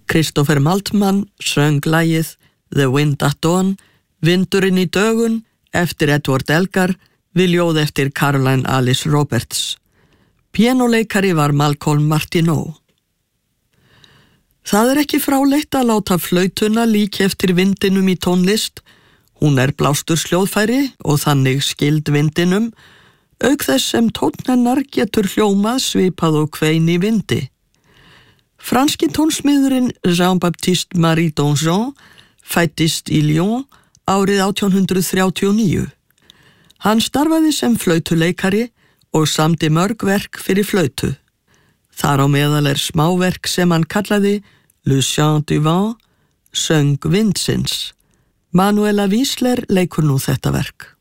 Christopher Maltman söng lagið The Wind at Dawn, Vindurinn í dögun, eftir Edward Elgar, við ljóð eftir Caroline Alice Roberts. Píanóleikari var Malcolm Martineau. Það ekki fráleitt að láta flautuna líki eftir vindinum í tónlist. Hún blástursljóðfæri og þannig skyld vindinum, auk þess sem tónn hennar getur hljómað svipað og kvein í vindi. Franski tónsmiðurinn Jean-Baptiste Marie Donjon fæddist í Lyon árið 1839. Hann starfaði sem flautuleikari og samdi mörg verk fyrir flautu. Þar á meðal smáverk sem hann kallaði Le Chant du Vent, söng vindsins. Manuela Wiesler leikur nú þetta verk.